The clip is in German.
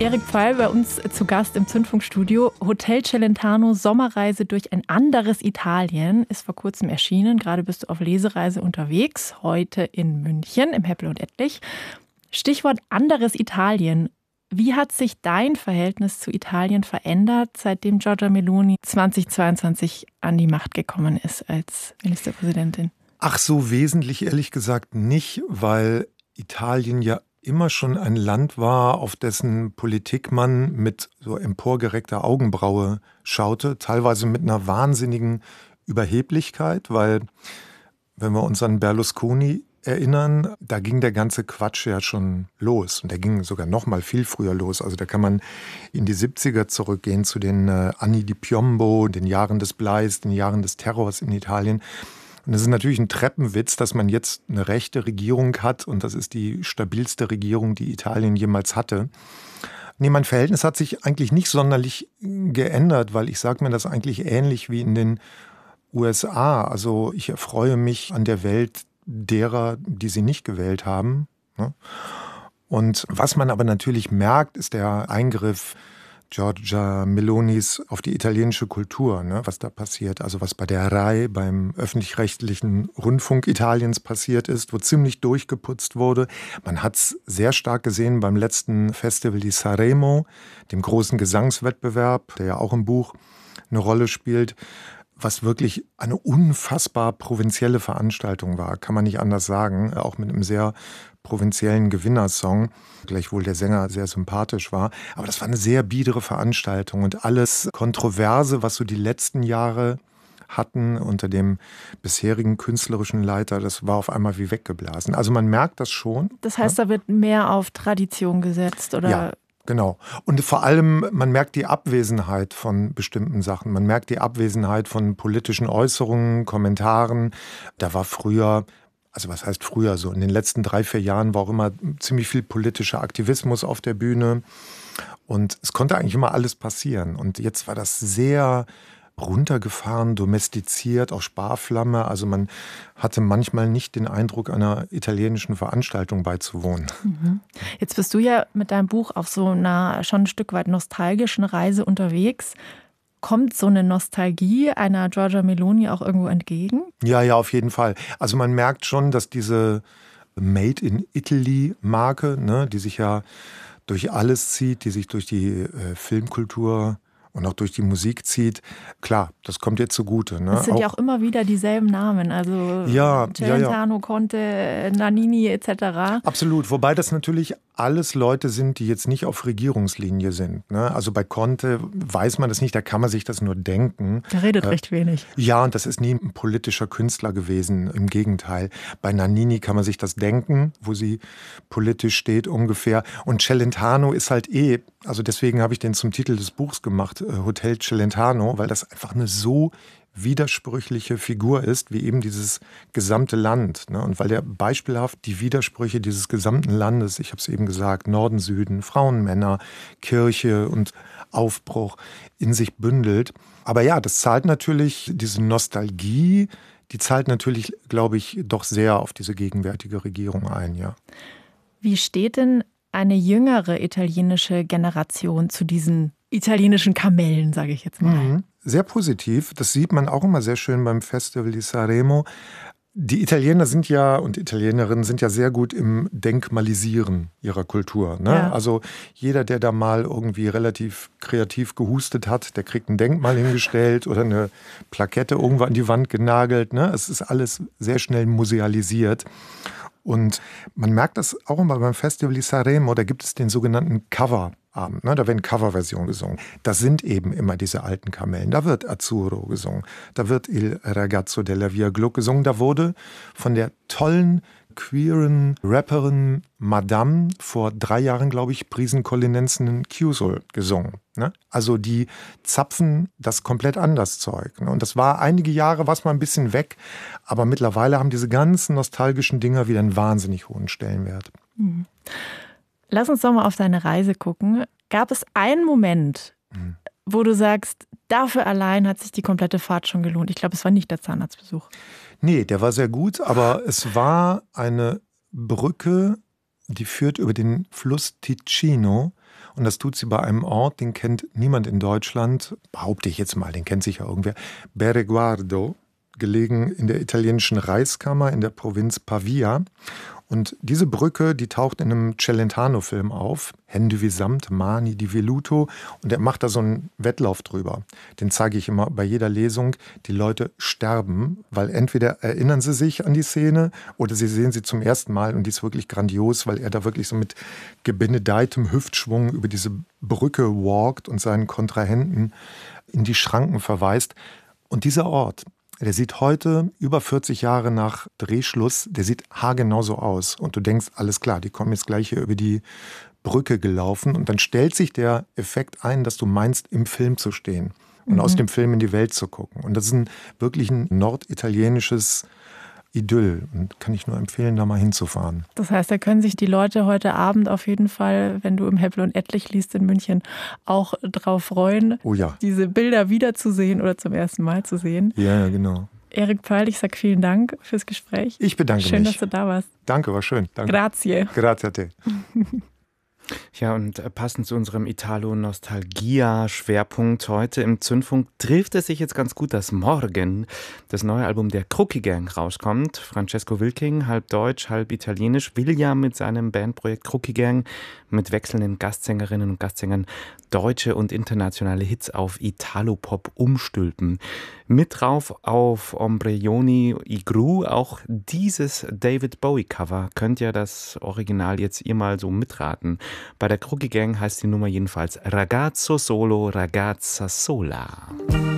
Erik Pfeil bei uns zu Gast im Zündfunkstudio. Hotel Celentano, Sommerreise durch ein anderes Italien, ist vor kurzem erschienen. Gerade bist du auf Lesereise unterwegs, heute in München im Heppel und Ettlich. Stichwort anderes Italien. Wie hat sich dein Verhältnis zu Italien verändert, seitdem Giorgia Meloni 2022 an die Macht gekommen ist als Ministerpräsidentin? Ach, so wesentlich ehrlich gesagt nicht, weil Italien ja immer schon ein Land war, auf dessen Politik man mit so emporgereckter Augenbraue schaute, teilweise mit einer wahnsinnigen Überheblichkeit, weil, wenn wir uns an Berlusconi erinnern, da ging der ganze Quatsch ja schon los. Und der ging sogar noch mal viel früher los. Also da kann man in die 70er zurückgehen zu den Anni di Piombo, den Jahren des Bleis, den Jahren des Terrors in Italien. Und es ist natürlich ein Treppenwitz, dass man jetzt eine rechte Regierung hat und das ist die stabilste Regierung, die Italien jemals hatte. Nee, mein Verhältnis hat sich eigentlich nicht sonderlich geändert, weil ich sage mir das eigentlich ähnlich wie in den USA. Also ich erfreue mich an der Welt derer, die sie nicht gewählt haben. Und was man aber natürlich merkt, ist der Eingriff Giorgia Melonis auf die italienische Kultur, was da passiert. Also was bei der RAI, beim öffentlich-rechtlichen Rundfunk Italiens passiert ist, wo ziemlich durchgeputzt wurde. Man hat es sehr stark gesehen beim letzten Festival di Sanremo, dem großen Gesangswettbewerb, der ja auch im Buch eine Rolle spielt, was wirklich eine unfassbar provinzielle Veranstaltung war, kann man nicht anders sagen, auch mit einem sehr provinziellen Gewinnersong, gleichwohl der Sänger sehr sympathisch war. Aber das war eine sehr biedere Veranstaltung und alles Kontroverse, was so die letzten Jahre hatten unter dem bisherigen künstlerischen Leiter, das war auf einmal wie weggeblasen. Also man merkt das schon. Das heißt, da wird mehr auf Tradition gesetzt, oder? Ja. Genau. Und vor allem, man merkt die Abwesenheit von bestimmten Sachen. Man merkt die Abwesenheit von politischen Äußerungen, Kommentaren. Da war früher, also was heißt früher, so in den letzten 3-4 Jahren war auch immer ziemlich viel politischer Aktivismus auf der Bühne. Und es konnte eigentlich immer alles passieren. Und jetzt war das sehr runtergefahren, domestiziert, auch Sparflamme. Also man hatte manchmal nicht den Eindruck, einer italienischen Veranstaltung beizuwohnen. Jetzt bist du ja mit deinem Buch auf so einer schon ein Stück weit nostalgischen Reise unterwegs. Kommt so eine Nostalgie einer Giorgia Meloni auch irgendwo entgegen? Ja, auf jeden Fall. Also man merkt schon, dass diese Made in Italy Marke, die sich ja durch alles zieht, die sich durch die Filmkultur und auch durch die Musik zieht. Klar, das kommt jetzt zugute. Es sind ja auch immer wieder dieselben Namen, also Celentano, Conte, Nannini etc. Absolut, wobei das natürlich alles Leute sind, die jetzt nicht auf Regierungslinie sind. Also bei Conte weiß man das nicht, da kann man sich das nur denken. Der redet recht wenig. Ja, und das ist nie ein politischer Künstler gewesen, im Gegenteil. Bei Nannini kann man sich das denken, wo sie politisch steht ungefähr. Und Celentano ist halt also deswegen habe ich den zum Titel des Buchs gemacht, Hotel Celentano, weil das einfach eine so widersprüchliche Figur ist, wie eben dieses gesamte Land. Und weil der beispielhaft die Widersprüche dieses gesamten Landes, ich habe es eben gesagt, Norden, Süden, Frauen, Männer, Kirche und Aufbruch in sich bündelt. Aber ja, das zahlt natürlich, diese Nostalgie, die zahlt natürlich, glaube ich, doch sehr auf diese gegenwärtige Regierung ein, ja. Wie steht denn eine jüngere italienische Generation zu diesen italienischen Kamellen, sage ich jetzt mal? Sehr positiv. Das sieht man auch immer sehr schön beim Festival di Sanremo. Die Italiener sind ja und Italienerinnen sind ja sehr gut im Denkmalisieren ihrer Kultur. Ja. Also jeder, der da mal irgendwie relativ kreativ gehustet hat, der kriegt ein Denkmal hingestellt oder eine Plakette irgendwo an die Wand genagelt. Es ist alles sehr schnell musealisiert. Und man merkt das auch immer beim Festival di Sanremo, da gibt es den sogenannten Coverabend, da werden Coverversionen gesungen. Das sind eben immer diese alten Kamellen. Da wird Azzurro gesungen, da wird Il Ragazzo della Via Gluck gesungen. Da wurde von der tollen queeren Rapperin Madame vor 3 Jahren, glaube ich, Prisen Collinensen Chiuso gesungen. Also die zapfen das komplett anders Zeug. Und das war einige Jahre, war es mal ein bisschen weg, aber mittlerweile haben diese ganzen nostalgischen Dinger wieder einen wahnsinnig hohen Stellenwert. Lass uns doch mal auf deine Reise gucken. Gab es einen Moment, wo du sagst, dafür allein hat sich die komplette Fahrt schon gelohnt? Ich glaube, es war nicht der Zahnarztbesuch. Nee, der war sehr gut, aber es war eine Brücke, die führt über den Fluss Ticino Und das tut sie bei einem Ort, den kennt niemand in Deutschland, behaupte ich jetzt mal, den kennt sicher irgendwer, Bereguardo, gelegen in der italienischen Reichskammer in der Provinz Pavia. Und diese Brücke, die taucht in einem Celentano-Film auf, Hände wie Samt, Mani di Velluto. Und er macht da so einen Wettlauf drüber. Den zeige ich immer bei jeder Lesung. Die Leute sterben, weil entweder erinnern sie sich an die Szene oder sie sehen sie zum ersten Mal. Und die ist wirklich grandios, weil er da wirklich so mit gebenedeitem Hüftschwung über diese Brücke walkt und seinen Kontrahenten in die Schranken verweist. Und dieser Ort, der sieht heute, über 40 Jahre nach Drehschluss, der sieht haargenau so aus. Und du denkst, alles klar, die kommen jetzt gleich hier über die Brücke gelaufen. Und dann stellt sich der Effekt ein, dass du meinst, im Film zu stehen und aus dem Film in die Welt zu gucken. Und das ist wirklich ein norditalienisches Idyll. Und kann ich nur empfehlen, da mal hinzufahren. Das heißt, da können sich die Leute heute Abend auf jeden Fall, wenn du im Heppel und Ettlich liest in München, auch drauf freuen, Oh ja. diese Bilder wiederzusehen oder zum ersten Mal zu sehen. Ja, genau. Erik Peil, ich sage vielen Dank fürs Gespräch. Ich bedanke Schön, mich. dass du da warst. Danke, war schön. Danke. Grazie. Grazie a te. Ja, und passend zu unserem Italo-Nostalgia-Schwerpunkt heute im Zündfunk trifft es sich jetzt ganz gut, dass morgen das neue Album der Crookie Gang rauskommt. Francesco Wilking, halb deutsch, halb italienisch, will ja mit seinem Bandprojekt Crookie Gang mit wechselnden Gastsängerinnen und Gastsängern deutsche und internationale Hits auf Italo-Pop umstülpen. Mit drauf auf Ombrelloni Igru auch dieses David Bowie-Cover. Könnt ihr das Original jetzt ihr mal so mitraten? Bei der Crookie Gang heißt die Nummer jedenfalls Ragazzo Solo, Ragazza Sola.